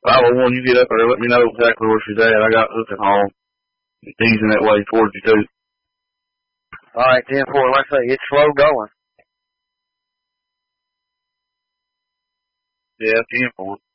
501, you get up there, let me know exactly where she's at. I got hook and haul. Easing that way towards you, too. All right, 10-4. Like I say, it's slow going. Yeah, 10-4.